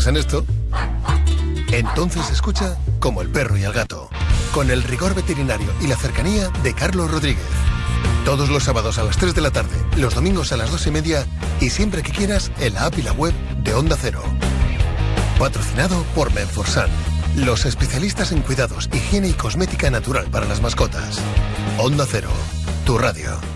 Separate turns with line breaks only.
expertos en esto, entonces escucha Como el perro y el gato, con el rigor veterinario y la cercanía de Carlos Rodríguez. Todos los sábados a las 3 de la tarde, los domingos a las 2:30 y siempre que quieras en la app y la web de Onda Cero. Patrocinado por Menforsan, los especialistas en cuidados, higiene y cosmética natural para las mascotas. Onda Cero, tu radio.